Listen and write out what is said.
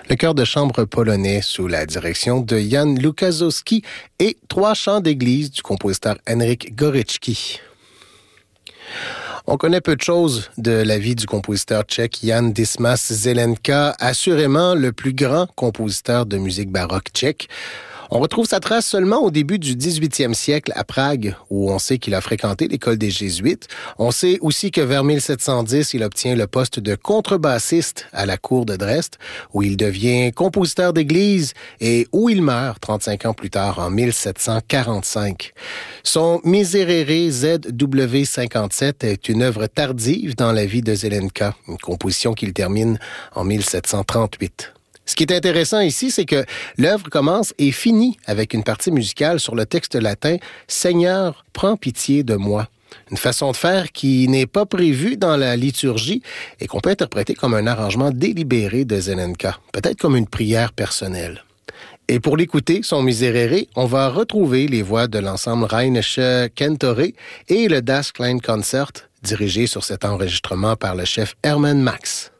Le chœur de chambre polonais sous la direction de Jan Lukaszowski et 3 chants d'église du compositeur Henryk Górecki. On connaît peu de choses de la vie du compositeur tchèque Jan Dismas Zelenka, assurément le plus grand compositeur de musique baroque tchèque. On retrouve sa trace seulement au début du 18e siècle à Prague, où on sait qu'il a fréquenté l'école des Jésuites. On sait aussi que vers 1710, il obtient le poste de contrebassiste à la cour de Dresde, où il devient compositeur d'église et où il meurt 35 ans plus tard, en 1745. Son Miserere ZW 57 est une œuvre tardive dans la vie de Zelenka, une composition qu'il termine en 1738. Ce qui est intéressant ici, c'est que l'œuvre commence et finit avec une partie musicale sur le texte latin « Seigneur, prends pitié de moi ». Une façon de faire qui n'est pas prévue dans la liturgie et qu'on peut interpréter comme un arrangement délibéré de Zelenka, peut-être comme une prière personnelle. Et pour l'écouter, son Miserere, on va retrouver les voix de l'ensemble Rheinische Kentore et le Das Kleinkonzert, dirigé sur cet enregistrement par le chef Hermann Max.